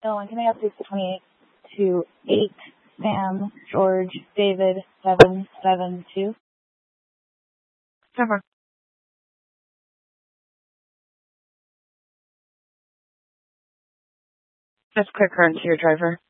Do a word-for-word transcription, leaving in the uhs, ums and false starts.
Dylan, can I update the twenty-eight to eight, Sam, George, David, seven, seven, two? Never. Just quick current to your driver.